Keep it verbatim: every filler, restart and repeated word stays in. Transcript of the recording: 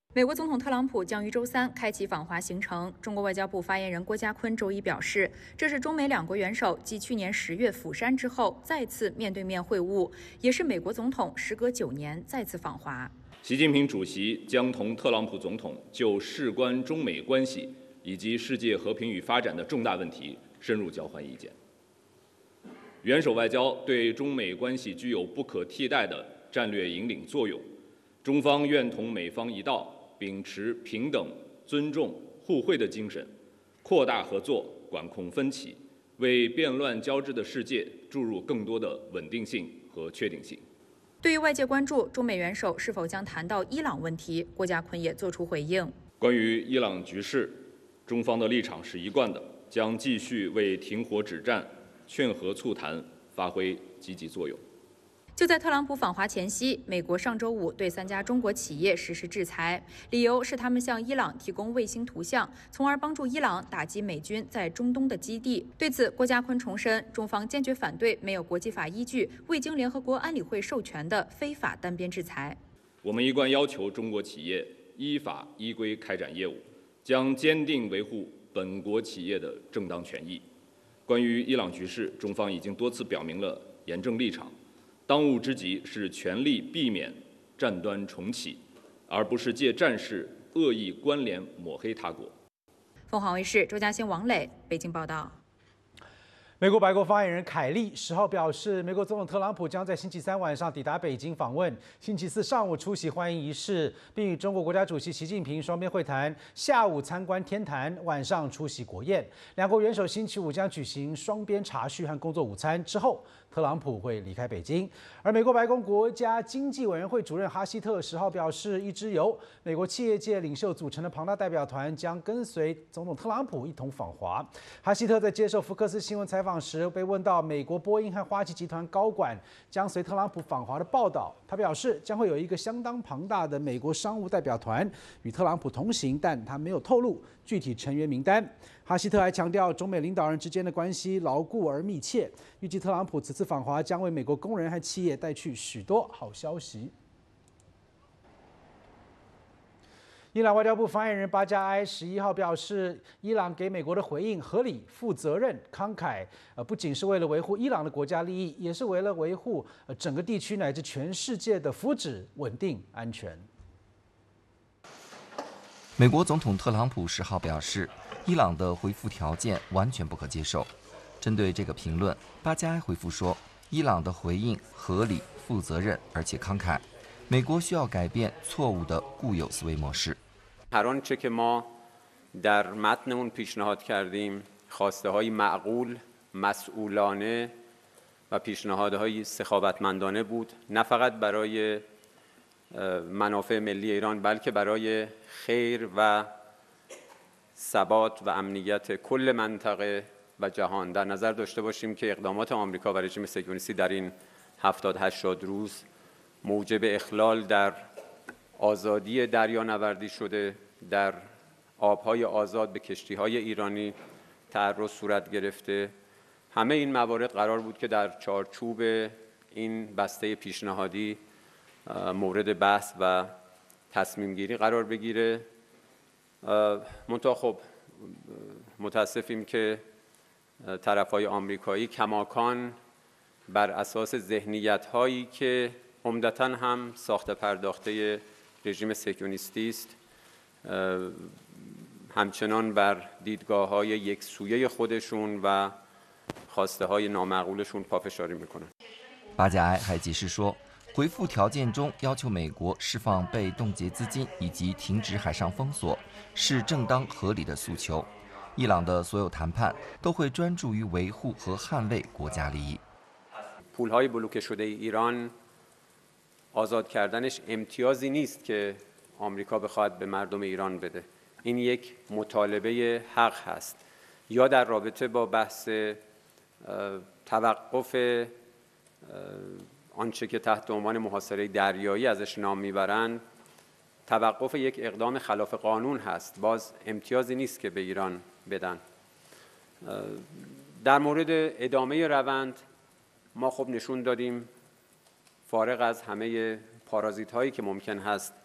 美国总统特朗普将于周三开启访华行程。中国外交部发言人郭家坤周一表示，这是中美两国元首继去年十月釜山之后再次面对面会晤，也是美国总统时隔九年再次访华。 习近平主席将同特朗普总统就事关中美关系以及世界和平与发展的重大问题深入交换意见。元首外交对中美关系具有不可替代的战略引领作用，中方愿同美方一道，秉持平等、尊重、互惠的精神，扩大合作，管控分歧，为变乱交织的世界注入更多的稳定性和确定性。 对于外界关注中美元首是否将谈到伊朗问题，郭家坤也作出回应。 关于伊朗局势，中方的立场是一贯的，将继续为停火止战、劝和促谈发挥积极作用。 就在特朗普访华前夕，美国上周五对三家中国企业实施制裁，理由是他们向伊朗提供卫星图像，从而帮助伊朗打击美军在中东的基地。对此，郭家坤重申，中方坚决反对没有国际法依据、未经联合国安理会授权的非法单边制裁。 我们一贯要求中国企业依法依规开展业务，将坚定维护本国企业的正当权益。关于伊朗局势，中方已经多次表明了严正立场。当务之急是全力避免战端重启，而不是借战事恶意关联抹黑他国。 凤凰卫视周嘉欣、王磊北京报道。 美国白宫发言人凯利十号表示，美国总统特朗普将在星期三晚上抵达北京访问，星期四上午出席欢迎仪式，并与中国国家主席习近平双边会谈，下午参观天坛，晚上出席国宴。两国元首星期五将举行双边茶叙和工作午餐，之后特朗普会离开北京。而美国白宫国家经济委员会主任哈希特十号表示，一支由美国企业界领袖组成的庞大代表团将跟随总统特朗普一同访华。哈希特在接受福克斯新闻采访时被问到美国波音和花旗集团高管将随特朗普访华的报道，他表示将会有一个相当庞大的美国商务代表团与特朗普同行，但他没有透露具体成员名单。哈希特还强调，中美领导人之间的关系牢固而密切，预计特朗普此次访华将为美国工人和企业带去许多好消息。伊朗外交部发言人巴加埃十一号表示，伊朗给美国的回应合理、负责任、慷慨，呃，不仅是为了维护伊朗的国家利益，也是为了维护呃整个地区乃至全世界的福祉、稳定、安全。 美国总统特朗普十号表示，伊朗的回复条件完全不可接受。针对这个评论，巴加埃回复说，伊朗的回应合理、负责任而且慷慨。美国需要改变错误的固有思维模式。 هر آنچه که ما در متنمون پیشنهاد کردیم خواسته‌های معقول، مسئولانه و پیشنهادهای سخاوتمندانه بود، نه فقط برای منافع ملی ایران بلکه برای خیر و ثبات و امنیت کل منطقه و جهان. در نظر داشته باشیم که اقدامات آمریکا و رژیم صهیونیستی در این هفتاد هشتاد روز موجب اخلال در آزادی دریانوردی شده، در آبهای آزاد به کشتی‌های ایرانی تعرض صورت گرفته. همه این موارد قرار بود که در چارچوب این بسته پیشنهادی مورد بحث و تصمیم گیری قرار بگیره. منتها خب متاسفیم که طرف‌های آمریکایی کماکان بر اساس ذهنیت‌هایی که عمدتاً هم ساخته پرداخته رژیم صهیونیستی است، همچنان بر دیدگاه‌های یکسویه خودشون و خواسته‌های نامعقولشون پافشاری میکنن. 巴加埃还解释说，回复条件中要求美国释放被冻结资金以及停止海上封锁，是正当合理的诉求。伊朗的所有谈判都会专注于维护和捍卫国家利益。 پول‌های بلوکه شده ایران آزاد کردنش امتیازی نیست که آمریکا بخواد به مردم ایران بده. این یک مطالبه حق هست. یا در رابطه با بحث توقف آنچه که تحت عنوان محاصره دریایی ازش نام میبرند، توقف یک اقدام خلاف قانون هست. باز امتیازی نیست که به ایران بدن. در مورد ادامه روند ما خب نشون دادیم فارغ از همه پارازیت هایی که ممکن هست